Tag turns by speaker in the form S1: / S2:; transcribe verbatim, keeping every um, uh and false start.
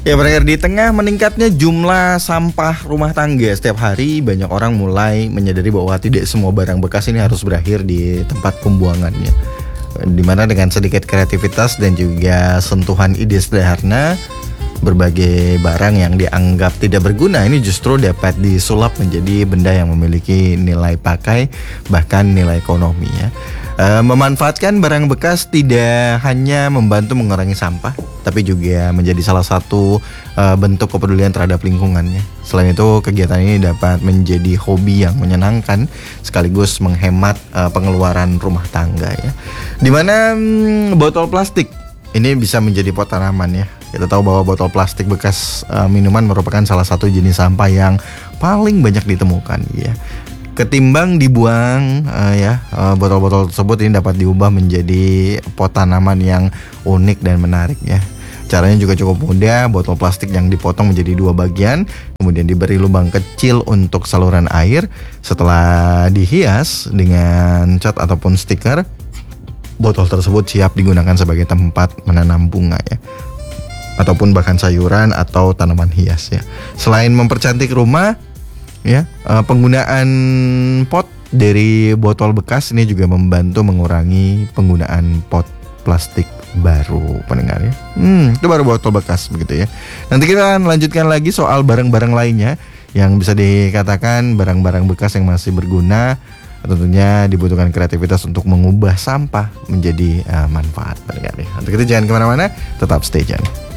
S1: Ya pendengar, di tengah meningkatnya jumlah sampah rumah tangga setiap hari, banyak orang mulai menyadari bahwa tidak semua barang bekas ini harus berakhir di tempat pembuangannya. Dimana dengan sedikit kreativitas dan juga sentuhan ide sederhana, berbagai barang yang dianggap tidak berguna ini justru dapat disulap menjadi benda yang memiliki nilai pakai, bahkan nilai ekonomi ya. E, memanfaatkan barang bekas tidak hanya membantu mengurangi sampah, tapi juga menjadi salah satu e, bentuk kepedulian terhadap lingkungannya. Selain itu, kegiatan ini dapat menjadi hobi yang menyenangkan sekaligus menghemat e, pengeluaran rumah tangga ya. Dimana hmm, botol plastik ini bisa menjadi pot tanaman ya. Kita tahu bahwa botol plastik bekas uh, minuman merupakan salah satu jenis sampah yang paling banyak ditemukan ya. Ketimbang dibuang uh, ya, uh, botol-botol tersebut ini dapat diubah menjadi pot tanaman yang unik dan menarik ya. Caranya juga cukup mudah. Botol plastik yang dipotong menjadi dua bagian, kemudian diberi lubang kecil untuk saluran air. Setelah dihias dengan cat ataupun stiker, botol tersebut siap digunakan sebagai tempat menanam bunga ya, ataupun bahkan sayuran atau tanaman hias ya. Selain mempercantik rumah ya, penggunaan pot dari botol bekas ini juga membantu mengurangi penggunaan pot plastik baru, pendengar ya. Hmm, itu baru botol bekas begitu ya. Nanti kita akan lanjutkan lagi soal barang-barang lainnya yang bisa dikatakan barang-barang bekas yang masih berguna. Tentunya dibutuhkan kreativitas untuk mengubah sampah menjadi uh, manfaat, pendengar ya. Untuk itu jangan kemana-mana, tetap stay tune.